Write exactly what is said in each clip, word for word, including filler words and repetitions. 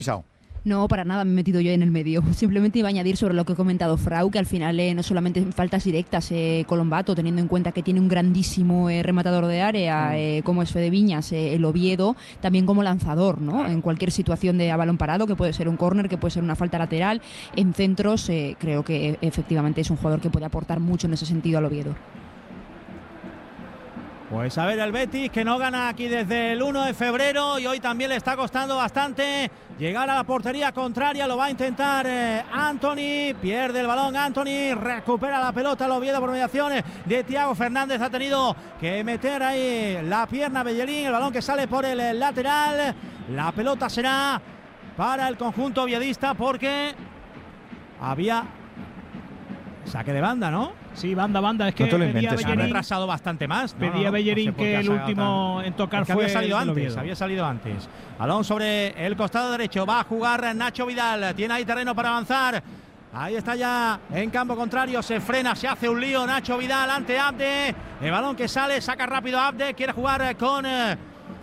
Pisao. No, para nada me he metido yo en el medio. Simplemente iba a añadir sobre lo que ha comentado Frau, que al final eh, no solamente en faltas directas, eh, Colombato, teniendo en cuenta que tiene un grandísimo eh, rematador de área, eh, como es Fede Viñas, eh, el Oviedo, también como lanzador, ¿no? En cualquier situación de a balón parado, que puede ser un córner, que puede ser una falta lateral, en centros, eh, creo que eh, efectivamente es un jugador que puede aportar mucho en ese sentido al Oviedo. Pues a ver, el Betis, que no gana aquí desde el uno de febrero y hoy también le está costando bastante llegar a la portería contraria. Lo va a intentar eh, Anthony, pierde el balón Anthony, recupera la pelota el Oviedo por mediaciones de Thiago Fernández. Ha tenido que meter ahí la pierna Bellerín, el balón que sale por el, el lateral. La pelota será para el conjunto oviedista porque había saque de banda, ¿no? Sí, banda, banda. Es que no te lo pedía inventes, Bellerín, ha retrasado bastante más. pedía No, no, no, Bellerín no sé por qué que ha el sacado último tan... en tocar Porque fue había salido el antes, Oviedo. había salido antes. Balón sobre el costado derecho, va a jugar Nacho Vidal, tiene ahí terreno para avanzar. Ahí está ya en campo contrario, se frena, se hace un lío Nacho Vidal ante Abde. El balón que sale, saca rápido Abde, quiere jugar con eh,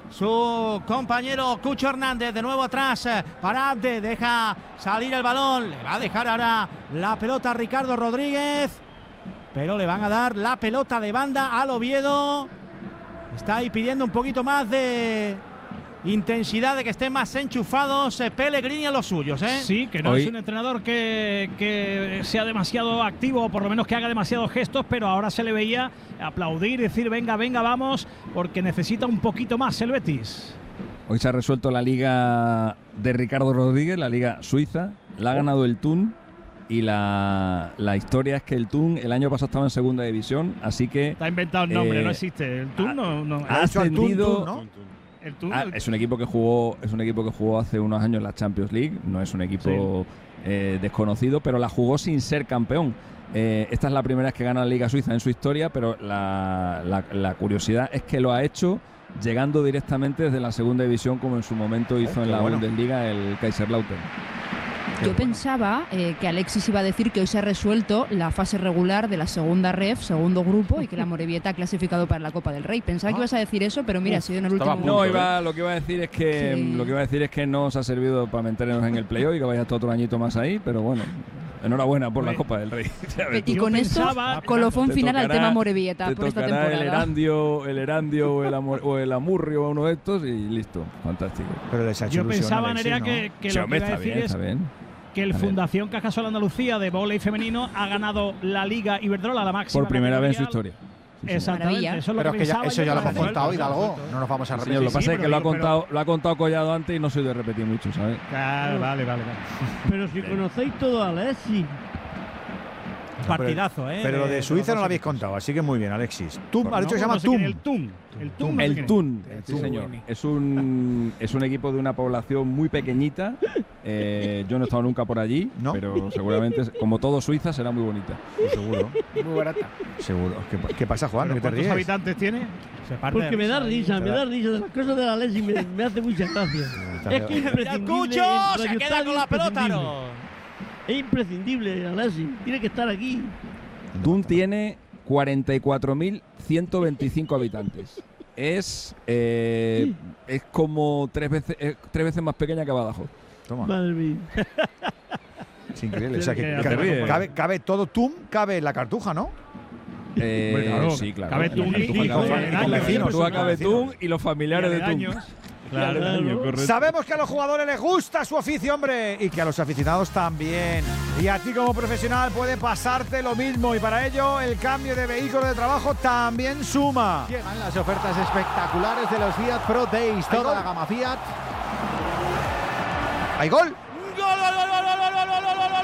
su compañero Cucho Hernández, de nuevo atrás eh, para Abde, deja salir el balón, le va a dejar ahora la pelota a Ricardo Rodríguez. Pero le van a dar la pelota de banda al Oviedo. Está ahí pidiendo un poquito más de intensidad, de que estén más enchufados eh, Pellegrini a los suyos, ¿eh? Sí, que no Hoy... es un entrenador que, que sea demasiado activo, o por lo menos que haga demasiados gestos, pero ahora se le veía aplaudir, decir venga, venga, vamos, porque necesita un poquito más el Betis. Hoy se ha resuelto la liga de Ricardo Rodríguez, la liga suiza. La ha ganado el Thun. Y la, la historia es que el Thun el año pasado estaba en segunda división, así que... Está inventado el nombre, eh, no existe. El Thun no... no ha ascendido... ¿no? El Thun, Ah, es un equipo que jugó es un equipo que jugó hace unos años la Champions League, no es un equipo sí. eh, desconocido, pero la jugó sin ser campeón. Eh, esta es la primera vez que gana la Liga Suiza en su historia, pero la, la, la curiosidad es que lo ha hecho llegando directamente desde la segunda división, como en su momento hizo oh, en la bueno. Bundesliga el Kaiserslautern. Yo pensaba eh, que Alexis iba a decir que hoy se ha resuelto la fase regular de la segunda ref, segundo grupo, y que la Morevieta ha clasificado para la Copa del Rey. Pensaba ah. que ibas a decir eso, pero mira, Uf, ha sido en el último momento. No, iba, lo que iba a decir es que sí. lo que iba a decir es que no os ha servido para meternos en el playoff y que vayáis todo otro añito más ahí, pero bueno. Enhorabuena por la Copa del Rey. Y con esto colofón final tocará, al tema Morevieta por esta temporada. El Erandio, el Erandio o, el Amor, o el Amurrio o uno de estos y listo. Fantástico. Pero les ha hecho Yo ilusión, pensaba, Alexis, Nerea, ¿no? que, que sí, lo que iba a decir bien, es que el Fundación Cajasol Andalucía de vóley femenino ha ganado la Liga Iberdrola, la máxima. Por primera vez en su historia. Sí, sí. Exactamente, eso es lo pero que es que ya, eso ya lo hemos hacer. contado, Hidalgo. No nos vamos a repetir. Sí, lo que pasa sí, es que pero, lo ha, pero, contado, lo ha contado Collado antes y no soy de repetir mucho, ¿sabes? Claro, vale, vale, vale. Pero si conocéis todo a Alexis. Partidazo, ¿eh? Pero de Suiza no lo habéis contado, así que muy bien, Alexis. Tum, ha dicho que se llama Tum. El Tum. El Tum. El Thun, sí señor. Es un, es un equipo de una población muy pequeñita. Eh, yo no he estado nunca por allí, ¿no? Pero seguramente, como todo Suiza, será muy bonita. Pues seguro. Muy barata. Seguro. ¿Qué, qué pasa, Juan? ¿Qué te ¿Cuántos ríes? habitantes tiene? Se Porque me da risa, me da risa. De las cosas de la Alexis me, me hace mucha gracia. Es que imprescindible. Se queda con la pelota, ¿no? Es imprescindible, Alexis. Tiene que estar aquí. Thun tiene cuarenta y cuatro mil ciento veinticinco habitantes. Es eh, es como tres veces eh, tres veces más pequeña que Badajoz. Toma. Madre mía. Es increíble. O sea, que, que cabe, cabe, cabe todo Tum, cabe la Cartuja, ¿no? Eh, bueno, claro, sí, claro. Cabe Thun y, y, cabe Thun y los familiares de Thun. Claro, claro. Sabemos que a los jugadores les gusta su oficio, hombre, y que a los aficionados también. Y a ti como profesional puede pasarte lo mismo, y para ello el cambio de vehículo de trabajo también suma. Llegan las ofertas espectaculares de los Fiat Pro Days, toda la gama Fiat. ¿Hay gol? ¡Gol, gol, gol, gol, gol, gol, gol, gol, gol,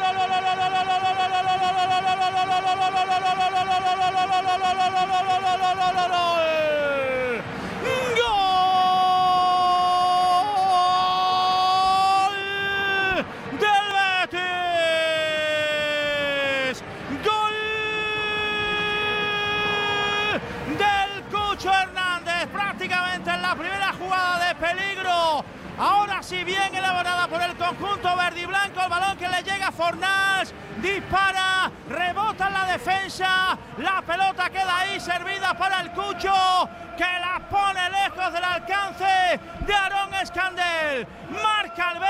Hernández, prácticamente en la primera jugada de peligro. Ahora sí, bien elaborada por el conjunto verde y blanco. El balón que le llega a Fornals, dispara, rebota en la defensa. La pelota queda ahí servida para el Cucho, que la pone lejos del alcance de Aarón Escandel. Marca el